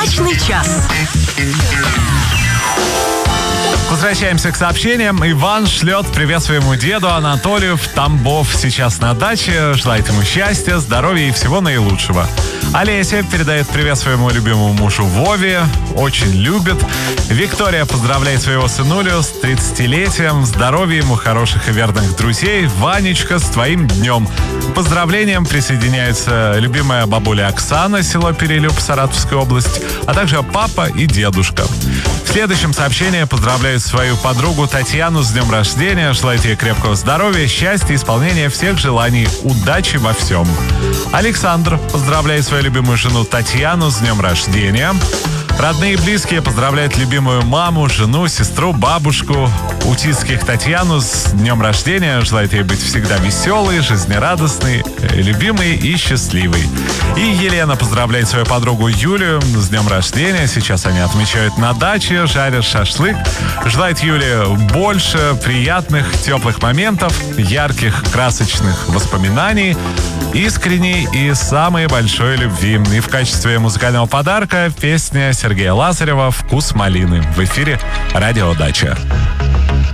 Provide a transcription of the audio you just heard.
Дачный час. Возвращаемся к сообщениям. Иван шлет привет своему деду Анатолию в Тамбов. Сейчас на даче. Желает ему счастья, здоровья и всего наилучшего. Олеся передает привет своему любимому мужу Вове. Очень любит. Виктория поздравляет своего сынулю с 30-летием. Здоровья ему, хороших и верных друзей. Ванечка, с твоим днем. К поздравлениям присоединяется любимая бабуля Оксана, село Перелюб, Саратовская область, а также папа и дедушка. В следующем сообщении поздравляют свою подругу Татьяну с днем рождения. Желает ей крепкого здоровья, счастья, исполнения всех желаний, удачи во всем. Александр поздравляет свою любимую жену Татьяну с днем рождения. Родные и близкие поздравляют любимую маму, жену, сестру, бабушку Утицких Татьяну с днем рождения. Желает ей быть всегда веселой, жизнерадостной, любимой и счастливой. И Елена поздравляет свою подругу Юлию с днем рождения. Сейчас они отмечают на даче, жарят шашлык. Желает Юле больше приятных, теплых моментов, ярких, красочных воспоминаний, искренней и самой большой любви. И в качестве музыкального подарка песня Сергея Лазарева «Вкус малины» в эфире «Радио Дача».